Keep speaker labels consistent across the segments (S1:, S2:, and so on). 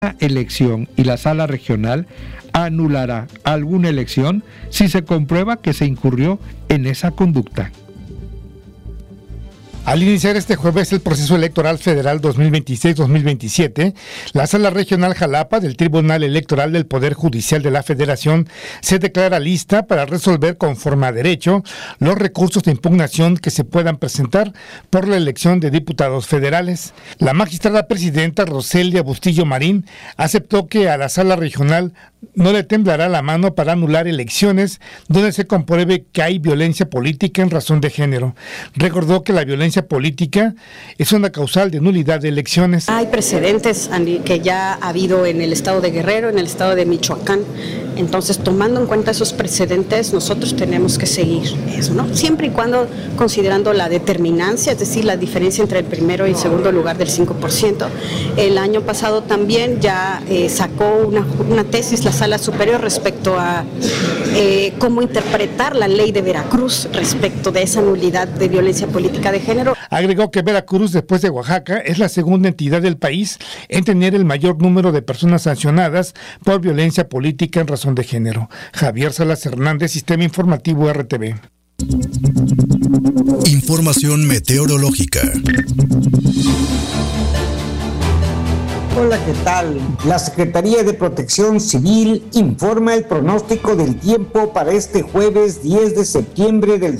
S1: elección y la sala regional anulará alguna elección si se comprueba que se incurrió en esa conducta.
S2: Al iniciar este jueves el proceso electoral federal 2026-2027, la Sala Regional Jalapa del Tribunal Electoral del Poder Judicial de la Federación se declara lista para resolver conforme a derecho los recursos de impugnación que se puedan presentar por la elección de diputados federales. La magistrada presidenta Roselia Bustillo Marín aceptó que a la Sala Regional no le temblará la mano para anular elecciones donde se compruebe que hay violencia política en razón de género. Recordó que la violencia política es una causal de nulidad de elecciones.
S3: Hay precedentes que ya ha habido en el estado de Guerrero, en el estado de Michoacán. Entonces, tomando en cuenta esos precedentes, nosotros tenemos que seguir eso, ¿no? Siempre y cuando considerando la determinancia, es decir, la diferencia entre el primero y el segundo lugar del 5%. El año pasado también ya sacó una tesis la Sala Superior respecto a cómo interpretar la ley de Veracruz respecto de esa nulidad de violencia política de género.
S2: Agregó que Veracruz, después de Oaxaca, es la segunda entidad del país en tener el mayor número de personas sancionadas por violencia política en razón de género. Javier Salas Hernández, Sistema Informativo RTV.
S4: Información meteorológica.
S5: Hola, ¿qué tal? La Secretaría de Protección Civil informa el pronóstico del tiempo para este jueves 10 de septiembre del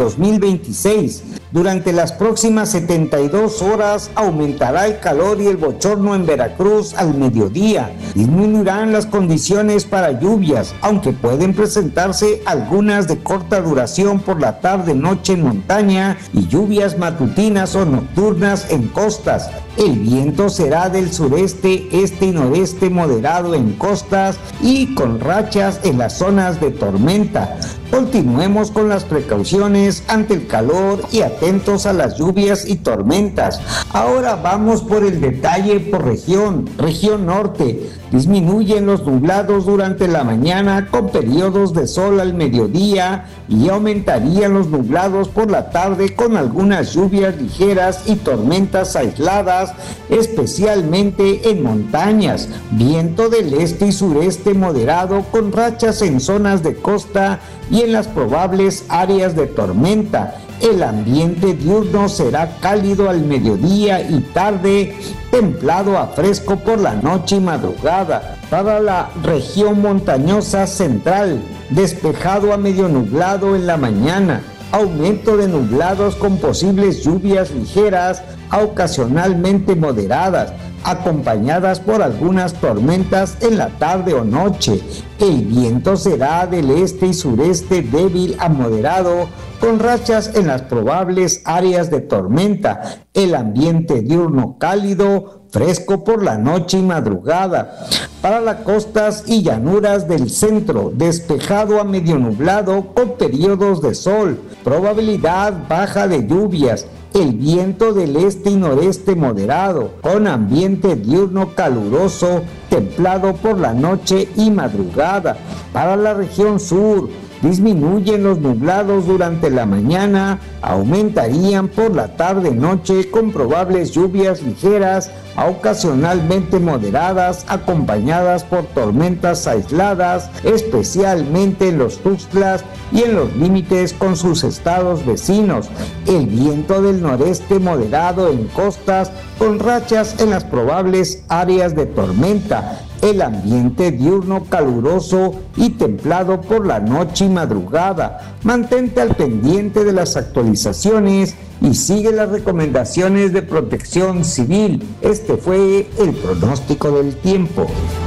S5: 2026. Durante las próximas 72 horas aumentará el calor y el bochorno en Veracruz al mediodía. Disminuirán las condiciones para lluvias, aunque pueden presentarse algunas de corta duración por la tarde-noche en montaña y lluvias matutinas o nocturnas en costas. El viento será del sureste, este y noreste moderado en costas y con rachas en las zonas de tormenta. Continuemos con las precauciones ante el calor y atentos a las lluvias y tormentas. Ahora vamos por el detalle por región. Región norte. Disminuyen los nublados durante la mañana con periodos de sol al mediodía y aumentarían los nublados por la tarde con algunas lluvias ligeras y tormentas aisladas, especialmente en montañas. Viento del este y sureste moderado con rachas en zonas de costa y en las probables áreas de tormenta. El ambiente diurno será cálido al mediodía y tarde, templado a fresco por la noche y madrugada. Para la región montañosa central, despejado a medio nublado en la mañana. Aumento de nublados con posibles lluvias ligeras a ocasionalmente moderadas, acompañadas por algunas tormentas en la tarde o noche. El viento será del este y sureste débil a moderado, con rachas en las probables áreas de tormenta. El ambiente diurno cálido, fresco por la noche y madrugada. Para las costas y llanuras del centro, despejado a medio nublado con periodos de sol, probabilidad baja de lluvias. El viento del este y noreste moderado, con ambiente diurno caluroso, templado por la noche y madrugada. Para la región sur, disminuyen los nublados durante la mañana, aumentarían por la tarde-noche con probables lluvias ligeras, ocasionalmente moderadas, acompañadas por tormentas aisladas, especialmente en los Tuxtlas y en los límites con sus estados vecinos. El viento del noreste moderado en costas, con rachas en las probables áreas de tormenta. El ambiente diurno caluroso y templado por la noche y madrugada. Mantente al pendiente de las actualizaciones y sigue las recomendaciones de Protección Civil. Este fue el pronóstico del tiempo.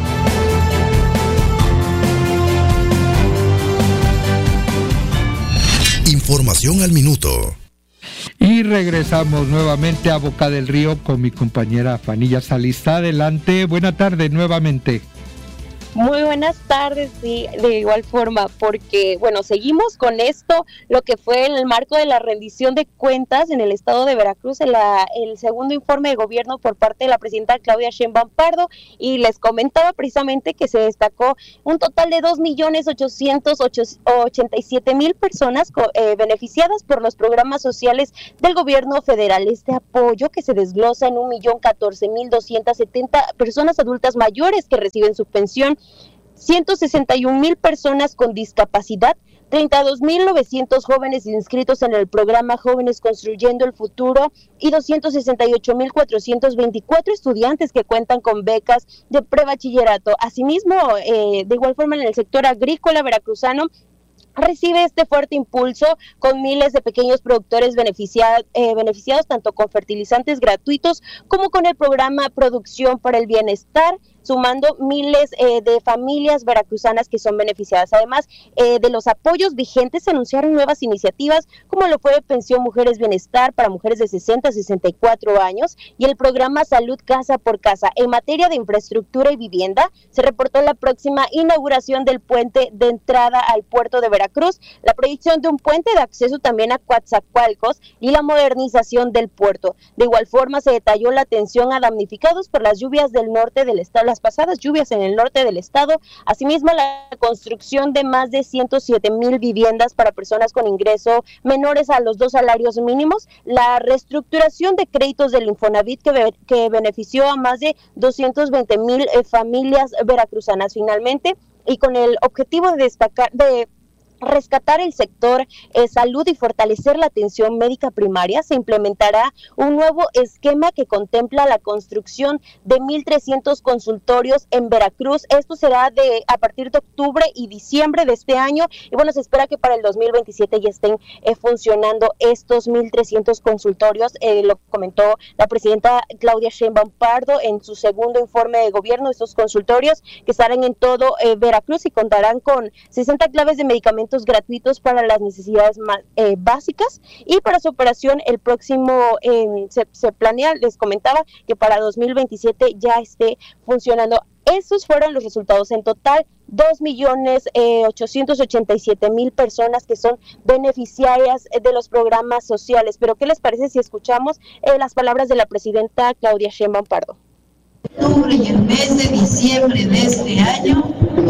S4: Información al minuto.
S1: Y regresamos nuevamente a Boca del Río con mi compañera Fanilla Salista. Adelante, buena tarde nuevamente.
S6: Muy buenas tardes, sí, de igual forma, porque, bueno, seguimos con esto, lo que fue el marco de la rendición de cuentas en el estado de Veracruz, el segundo informe de gobierno por parte de la presidenta Claudia Sheinbaum Pardo, y les comentaba precisamente que se destacó un total de 2.887.000 personas beneficiadas por los programas sociales del gobierno federal. Este apoyo que se desglosa en 1.014.270 personas adultas mayores que reciben su pensión, 161.000 personas con discapacidad, 32.900 jóvenes inscritos en el programa Jóvenes Construyendo el Futuro y 268.424 estudiantes que cuentan con becas de prebachillerato. Asimismo, de igual forma en el sector agrícola veracruzano, recibe este fuerte impulso con miles de pequeños productores beneficiados tanto con fertilizantes gratuitos como con el programa Producción para el Bienestar, sumando miles de familias veracruzanas que son beneficiadas. Además de los apoyos vigentes, se anunciaron nuevas iniciativas como lo fue Pensión Mujeres Bienestar para mujeres de 60 a 64 años y el programa Salud Casa por Casa. En materia de infraestructura y vivienda, se reportó la próxima inauguración del puente de entrada al puerto de Veracruz, la proyección de un puente de acceso también a Coatzacoalcos y la modernización del puerto. De igual forma, se detalló la atención a damnificados por las lluvias del norte del estado, las pasadas lluvias en el norte del estado. Asimismo, la construcción de más de 107,000 viviendas para personas con ingreso menores a los 2 salarios mínimos, la reestructuración de créditos del Infonavit que benefició a más de 220,000 familias veracruzanas. Finalmente, y con el objetivo de rescatar el sector salud y fortalecer la atención médica primaria, se implementará un nuevo esquema que contempla la construcción de 1,300 consultorios en Veracruz. Esto será a partir de octubre y diciembre de este año, y bueno, se espera que para el 2027 ya estén funcionando estos 1,300 consultorios. Lo comentó la presidenta Claudia Sheinbaum Pardo en su segundo informe de gobierno. Estos consultorios que estarán en todo Veracruz y contarán con 60 claves de medicamentos gratuitos para las necesidades más básicas, y para su operación el próximo se planea, les comentaba, que para 2027 ya esté funcionando. Esos fueron los resultados. En total, 2.887.000 personas que son beneficiarias de los programas sociales. Pero ¿qué les parece si escuchamos las palabras de la presidenta Claudia Sheinbaum Pardo?
S7: Octubre y el mes de diciembre de este año,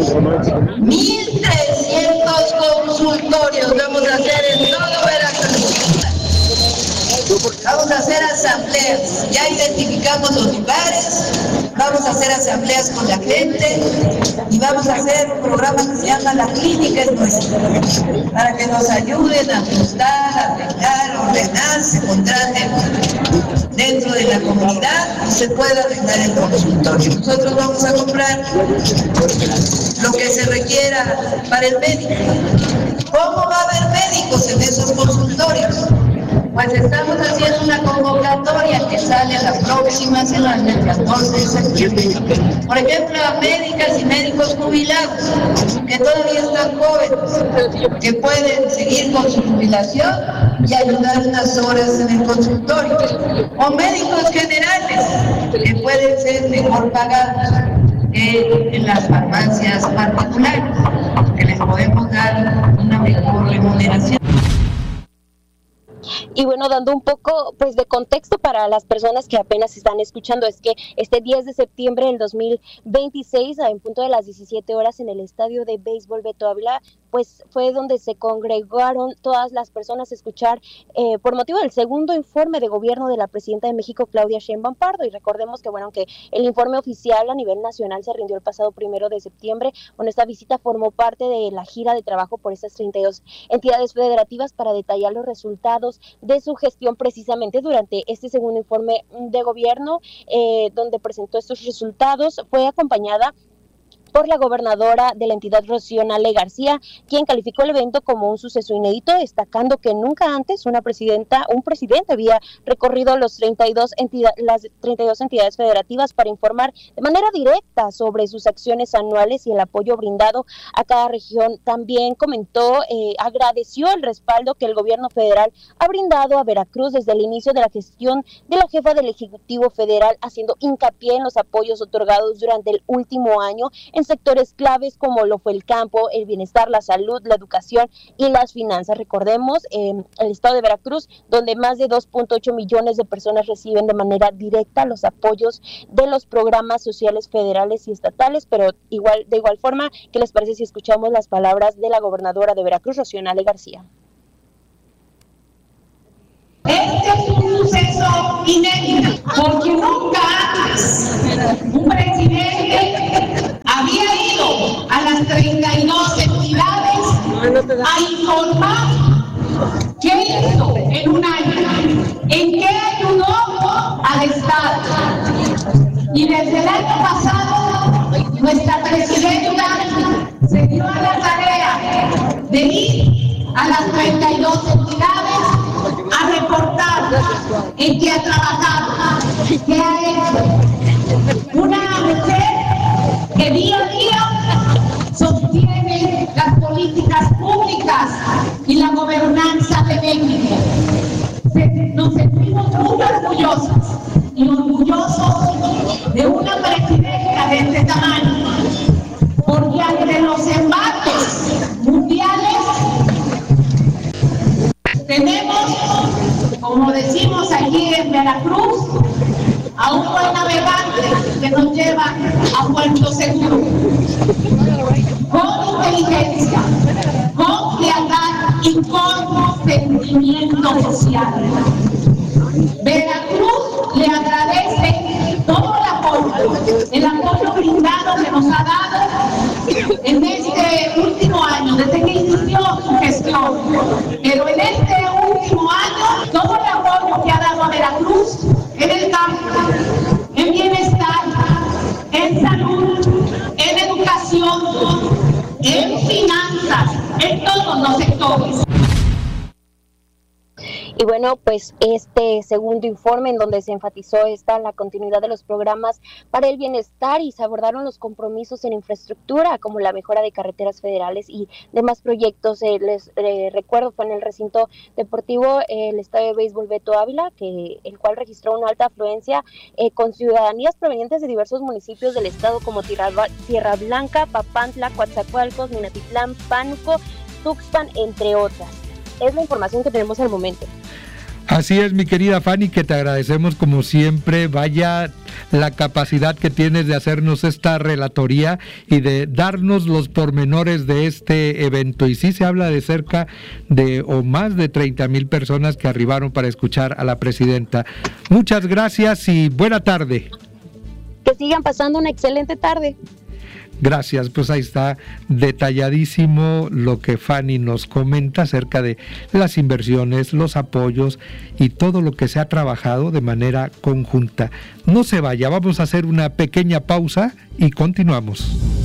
S7: 1,300 consultorios vamos a hacer en todo Veracruz. Vamos a hacer asambleas, ya identificamos los lugares, vamos a hacer asambleas con la gente y vamos a hacer un programa que se llama La Clínica es Nuestra, para que nos ayuden a ajustar, a arreglar, a ordenar, se contraten dentro de la comunidad y se pueda arreglar el consultorio. Nosotros vamos a comprar lo que se requiera para el médico. ¿Cómo va a haber médicos en esos consultorios? Pues estamos haciendo una convocatoria que sale la próxima semana, el 14 de septiembre. Por ejemplo, a médicas y médicos jubilados, que todavía están jóvenes, que pueden seguir con su jubilación y ayudar unas horas en el consultorio. O médicos generales, que pueden ser mejor pagados que en las farmacias particulares, que les podemos dar una mejor remuneración.
S6: Y bueno, dando un poco pues de contexto para las personas que apenas están escuchando, es que este 10 de septiembre del 2026, en punto de las 17 horas en el estadio de béisbol Beto Ávila, pues fue donde se congregaron todas las personas a escuchar por motivo del segundo informe de gobierno de la presidenta de México, Claudia Sheinbaum Pardo. Y recordemos que bueno, que el informe oficial a nivel nacional se rindió el pasado 1 de septiembre. Bueno, esta visita formó parte de la gira de trabajo por estas 32 entidades federativas para detallar los resultados de su gestión precisamente durante este segundo informe de gobierno, donde presentó estos resultados. Fue acompañada por la gobernadora de la entidad, Rocío Nale García, quien calificó el evento como un suceso inédito, destacando que nunca antes un presidente había recorrido las 32 entidades federativas para informar de manera directa sobre sus acciones anuales y el apoyo brindado a cada región. También comentó, agradeció el respaldo que el gobierno federal ha brindado a Veracruz desde el inicio de la gestión de la jefa del Ejecutivo Federal, haciendo hincapié en los apoyos otorgados durante el último año en en sectores claves como lo fue el campo, el bienestar, la salud, la educación y las finanzas. Recordemos, el estado de Veracruz, donde más de 2.8 millones de personas reciben de manera directa los apoyos de los programas sociales federales y estatales, pero de igual forma, ¿qué les parece si escuchamos las palabras de la gobernadora de Veracruz, Rocío Nale García?
S8: Este es un suceso inédito, porque nunca antes un presidente había ido a las 32 entidades a informar qué hizo en un año, en qué ayudó al Estado. Y desde el año pasado, nuestra presidenta se dio a la tarea de ir a las 32 entidades a reportar en qué ha trabajado, qué ha hecho. Una mujer que día a día sostiene las políticas públicas y la gobernanza de México. Nos sentimos muy orgullosas y orgullosos de una presidenta de este tamaño, porque ante los embates mundiales tenemos, como decimos aquí en Veracruz, a un buen navegante que nos lleva a puerto seguro, con inteligencia, con lealtad y con sentimiento social. Veracruz le agradece todo el apoyo brindado que nos ha dado en este último año, desde que inició su gestión. Pero en este último año, todo el apoyo que ha dado a Veracruz en el campo, en bienestar, en salud, en educación, en finanzas, en todos los sectores.
S6: Y bueno, pues este segundo informe en donde se enfatizó la continuidad de los programas para el bienestar y se abordaron los compromisos en infraestructura como la mejora de carreteras federales y demás proyectos. Les recuerdo, fue en el recinto deportivo el estadio de béisbol Beto Ávila, el cual registró una alta afluencia con ciudadanías provenientes de diversos municipios del estado como Tierra Blanca, Papantla, Coatzacoalcos, Minatitlán, Pánuco, Tuxpan, entre otras. Es la información que tenemos al momento.
S1: Así es, mi querida Fanny, que te agradecemos como siempre. Vaya la capacidad que tienes de hacernos esta relatoría y de darnos los pormenores de este evento. Y sí se habla de cerca de o más de 30,000 personas que arribaron para escuchar a la presidenta. Muchas gracias y buena tarde.
S6: Que sigan pasando una excelente tarde.
S1: Gracias, pues ahí está detalladísimo lo que Fanny nos comenta acerca de las inversiones, los apoyos y todo lo que se ha trabajado de manera conjunta. No se vaya, vamos a hacer una pequeña pausa y continuamos.